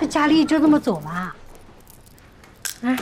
这佳丽就这么走了？嗯，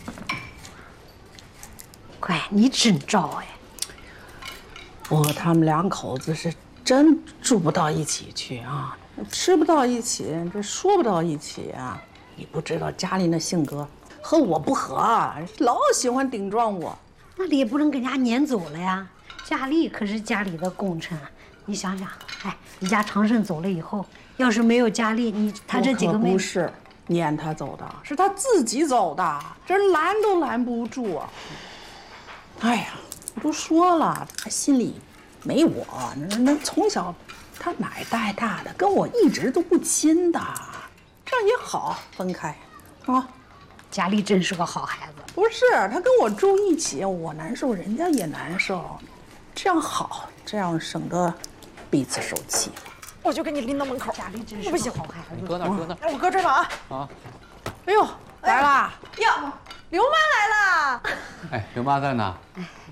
乖，你真招哎！ 他们两口子是真住不到一起去啊，吃不到一起，这说不到一起啊。你不知道佳丽那性格和我不合，老喜欢顶撞我。 那你也不能跟人家撵走了呀。佳丽可是家里的功臣，你想想，哎，人家长胜走了以后，要是没有佳丽，他这几个妹妹不是撵他走的，是他自己走的，这拦都拦不住啊。哎呀，都说了，他心里没我，那从小他奶带大的，跟我一直都不亲的，这样也好，分开，啊。 佳丽真是个好孩子。 不是，他跟我住一起，我难受，人家也难受，这样好，这样省得彼此受气。 我就给你拎到门口。 佳丽真是个好孩子。 搁那儿，搁那儿。 我搁这儿吧啊。 啊。 哎呦，来啦！ 哟，刘妈来了。 哎，刘妈在呢。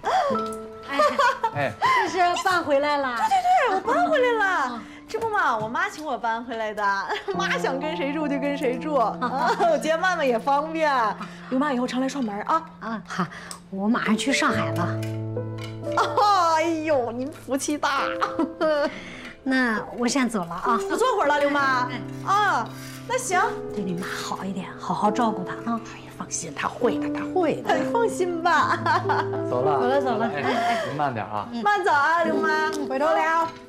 哎， 这是搬回来了。 对，我搬回来了。这不嘛，我妈请我搬回来的。妈想跟谁住就跟谁住啊，我接曼曼也方便。刘妈以后常来串门啊。 啊哈，我马上去上海了。 哎呦，您福气大。 那我先走了啊。 不坐会儿了，刘妈。啊，那行。 对你妈好一点，好好照顾她啊。 哎呀，放心，她会的，她会的。 你放心吧。 走了， 走了。 哎，您慢点啊。 慢走啊，刘妈， 回头聊。